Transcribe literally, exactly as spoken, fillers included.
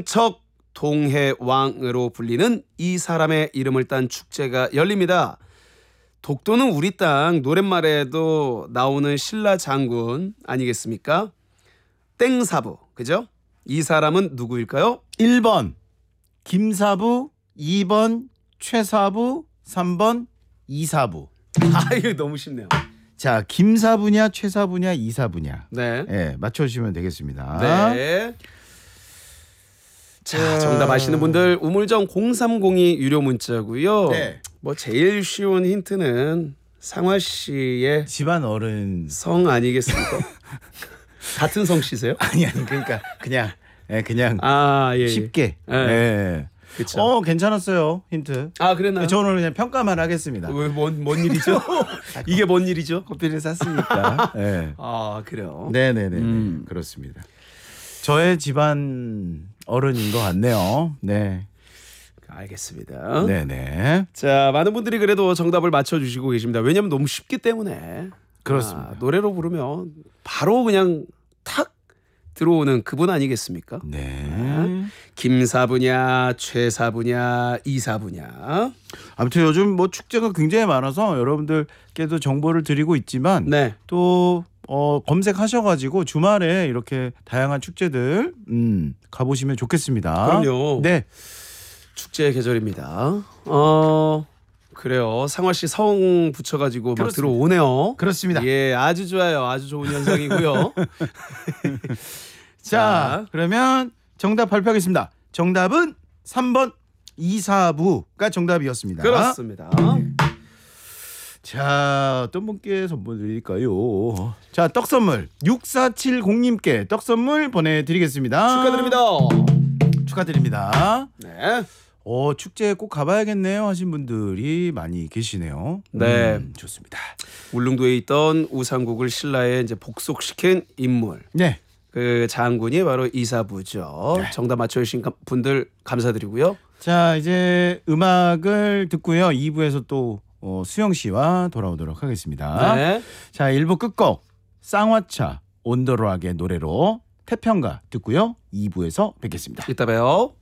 무척 동해왕으로 불리는 이 사람의 이름을 딴 축제가 열립니다. 독도는 우리 땅 노랫말에도 나오는 신라 장군 아니겠습니까? 땡사부, 그죠? 이 사람은 누구일까요? 일 번 김사부, 이 번 최사부, 삼 번 이사부. 아, 이거 너무 쉽네요. 자, 김사부냐 최사부냐 이사부냐. 네. 네, 맞춰주시면 되겠습니다. 네. 자, 정답 아시는 분들 우물정 공삼공이 유료 문자고요. 네. 뭐 제일 쉬운 힌트는 상화 씨의 집안 어른. 성 아니겠습니까? 같은 성 씨세요? 아니 아니 그러니까 그냥 예, 그냥 아, 예. 쉽게. 예. 예. 그쵸. 어, 괜찮았어요. 힌트. 아, 그랬나요? 저는 그냥 평가만 하겠습니다. 왜, 뭔, 뭔 일이죠? 이게 뭔 일이죠? 커피를 샀으니까. 네. 아, 그래요? 네네네. 음. 그렇습니다. 저의 집안 어른인 것 같네요. 네. 알겠습니다. 네네. 자, 많은 분들이 그래도 정답을 맞춰주시고 계십니다. 왜냐면 너무 쉽기 때문에. 그렇습니다. 아, 노래로 부르면 바로 그냥 탁 들어오는 그분 아니겠습니까? 네. 김사부냐 최사부냐 이사부냐. 아무튼 요즘 뭐 축제가 굉장히 많아서 여러분들께도 정보를 드리고 있지만 네. 또 어, 검색하셔가지고 주말에 이렇게 다양한 축제들 음, 가보시면 좋겠습니다. 그럼요. 네. 축제 계절입니다. 어 그래요. 상화 씨 성 붙여가지고 막 그렇습니다. 들어오네요. 그렇습니다. 예, 아주 좋아요. 아주 좋은 현상이고요. 자, 그러면 정답 발표하겠습니다. 정답은 삼 번 이사부가 정답이었습니다. 그렇습니다. 자, 어떤 분께 선물 드릴까요? 자, 떡 선물 육사칠공님께 떡 선물 보내드리겠습니다. 축하드립니다. 축하드립니다. 네. 어, 축제에 꼭 가봐야겠네요 하신 분들이 많이 계시네요. 네. 음, 좋습니다. 울릉도에 있던 우상국을 신라에 이제 복속시킨 인물. 네. 그 장군이 바로 이사부죠. 네. 정답 맞춰주신 분들 감사드리고요. 자, 이제 음악을 듣고요. 이 부에서 또 어, 수영 씨와 돌아오도록 하겠습니다. 네. 자, 일 부 끝곡 쌍화차 온더락의 노래로 태평가 듣고요. 이 부에서 뵙겠습니다. 이따 봬요.